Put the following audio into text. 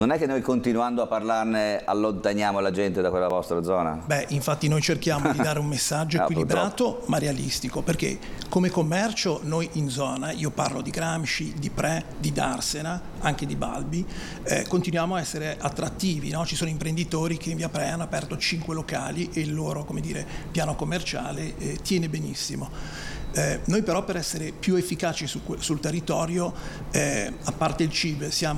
Non è che noi continuando a parlarne allontaniamo la gente da quella vostra zona? Beh, infatti noi cerchiamo di dare un messaggio equilibrato ma realistico, perché come commercio noi in zona, io parlo di Gramsci, di Pre, di Darsena, anche di Balbi, continuiamo a essere attrattivi, no? Ci sono imprenditori che in via Pre hanno aperto 5 locali e il loro, come dire, piano commerciale tiene benissimo. Noi però per essere più efficaci sul territorio, a parte il CIB, siamo